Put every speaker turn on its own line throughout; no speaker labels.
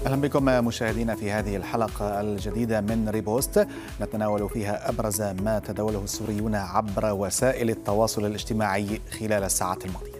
أهلا بكم مشاهدينا في هذه الحلقة الجديدة من ريبوست، نتناول فيها أبرز ما تداوله السوريون عبر وسائل التواصل الاجتماعي خلال الساعات الماضية.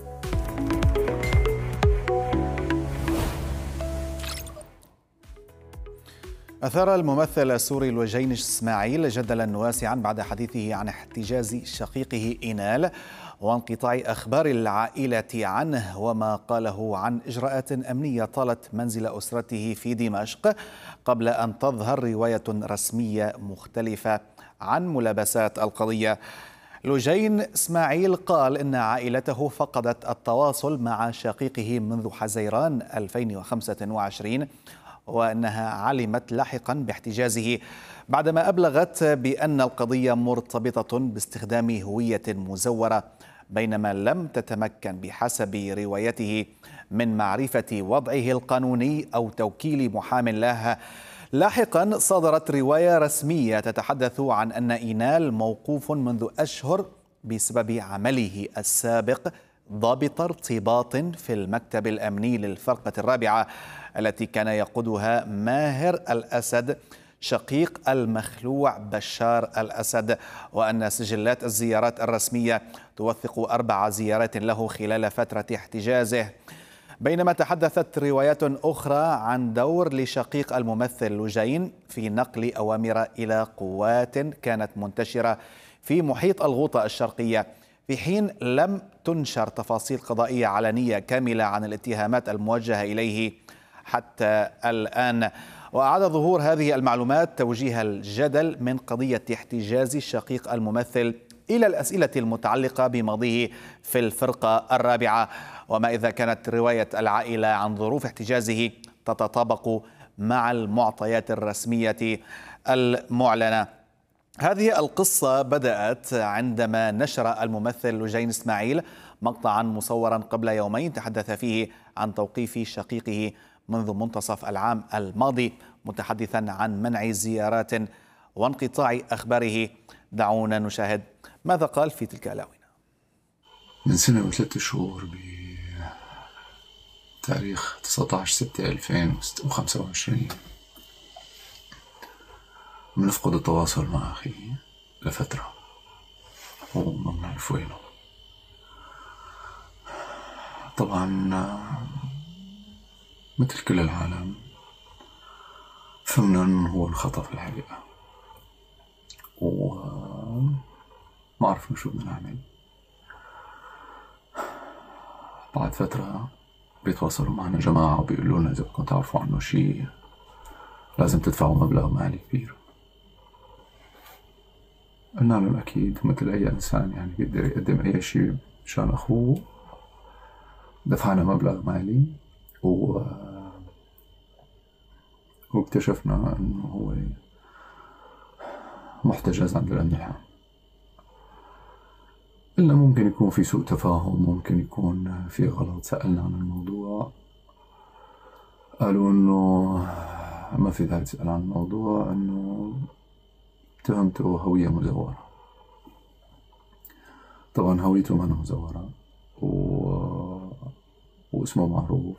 أثار الممثل السوري لوجين إسماعيل جدلا واسعا بعد حديثه عن احتجاز شقيقه إينال وانقطاع أخبار العائلة عنه، وما قاله عن إجراءات أمنية طالت منزل أسرته في دمشق قبل أن تظهر رواية رسمية مختلفة عن ملابسات القضية. لوجين إسماعيل قال إن عائلته فقدت التواصل مع شقيقه منذ حزيران 2025، وأنها علمت لاحقا باحتجازه بعدما أبلغت بأن القضية مرتبطة باستخدام هوية مزورة، بينما لم تتمكن بحسب روايته من معرفة وضعه القانوني أو توكيل محام له. لاحقا صدرت رواية رسمية تتحدث عن أن إينال موقوف منذ أشهر بسبب عمله السابق ضابط ارتباط في المكتب الأمني للفرقة الرابعة التي كان يقودها ماهر الأسد شقيق المخلوع بشار الأسد، وأن سجلات الزيارات الرسمية توثق 4 زيارات له خلال فترة احتجازه. بينما تحدثت روايات أخرى عن دور لشقيق الممثل لوجين في نقل أوامر إلى قوات كانت منتشرة في محيط الغوطة الشرقية، في حين لم تنشر تفاصيل قضائية علنية كاملة عن الاتهامات الموجهة إليه حتى الآن. وأعاد ظهور هذه المعلومات توجيه الجدل من قضية احتجاز الشقيق الممثل إلى الأسئلة المتعلقة بماضيه في الفرقة الرابعة، وما إذا كانت رواية العائلة عن ظروف احتجازه تتطابق مع المعطيات الرسمية المعلنة. هذه القصة بدأت عندما نشر الممثل لوجين إسماعيل مقطعا مصورا قبل يومين تحدث فيه عن توقيف شقيقه منذ منتصف العام الماضي، متحدثا عن منع زيارات وانقطاع أخباره. دعونا نشاهد ماذا قال في تلك الآونة.
من سنة و3 شهور بتاريخ 19/6/2025 بنفقد التواصل مع أخي لفترة وما بنعرف وينه. طبعا مثل كل العالم فهمنا أنه هو انخطف الحقيقة، وما عرفنا شو بدنا نعمل. بعد فترة بيتواصلوا معنا جماعة وبيقولوا لنا إذا بدكم تعرفوا عنه شيء لازم تدفعوا مبلغ مالي كبير. قلنا لهم أكيد مثل أي إنسان يعني بيقدر يقدم أي شيء مشان أخوه. دفعنا مبلغ مالي واكتشفنا أنه هو محتجز عند الأمن العام. قلنا ممكن يكون في سوء تفاهم، ممكن يكون في غلط. سألنا عن الموضوع، قالوا أنه ما في داعي تسأل عن الموضوع، أنه اتهمته هوية مزورة. طبعا هويته ما مزورة واسمه معروف،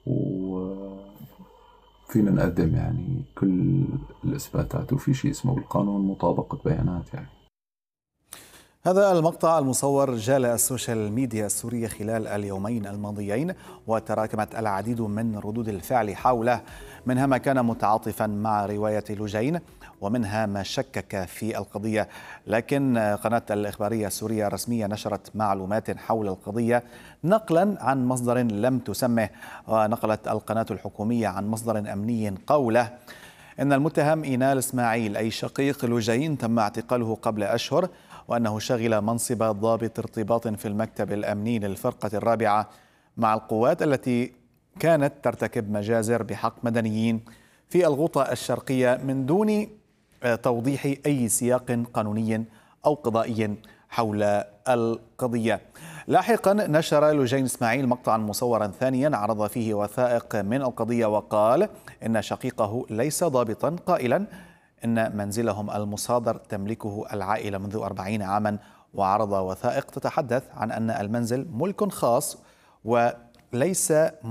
وفينا نقدم يعني كل الإثباتات، وفي شيء اسمه بالقانون مطابقة بيانات. يعني
هذا المقطع المصور جال السوشيال ميديا السورية خلال اليومين الماضيين، وتراكمت العديد من ردود الفعل حوله، منها ما كان متعاطفا مع رواية لوجين، ومنها ما شكك في القضية. لكن قناة الإخبارية السورية الرسمية نشرت معلومات حول القضية نقلا عن مصدر لم تسمه. ونقلت القناة الحكومية عن مصدر أمني قوله إن المتهم إينال إسماعيل أي شقيق لوجين تم اعتقاله قبل أشهر، وأنه شغل منصب ضابط ارتباط في المكتب الأمني للفرقة الرابعة مع القوات التي كانت ترتكب مجازر بحق مدنيين في الغوطة الشرقية من دون توضيح أي سياق قانوني أو قضائي حول القضية. لاحقا نشر لوجين إسماعيل مقطعا مصورا ثانيا عرض فيه وثائق من القضية، وقال إن شقيقه ليس ضابطا، قائلا إن منزلهم المصادر تملكه العائلة منذ 40 عاما، وعرض وثائق تتحدث عن أن المنزل ملك خاص وليس